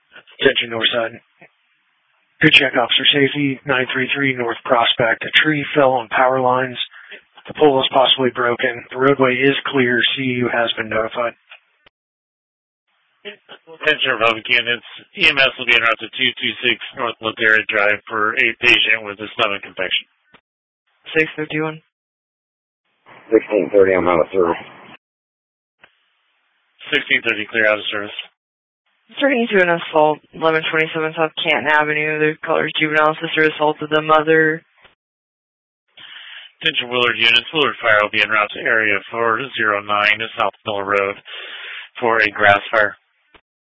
Attention north side. Good check, officer safety. 933 North Prospect. A tree fell on power lines. The pole is possibly broken. The roadway is clear. CU has been notified. Attention Republic units. EMS will be en route to 226 North Ladera Drive for a patient with a stomach infection. 651. 1630, I'm out of service. 1630, clear out of service. Starting to an assault, 1127 South Canton Avenue. The caller is juvenile. Sister assaulted the mother. Attention Willard units. Willard Fire will be en route to area 409 to South Miller Road for a grass fire.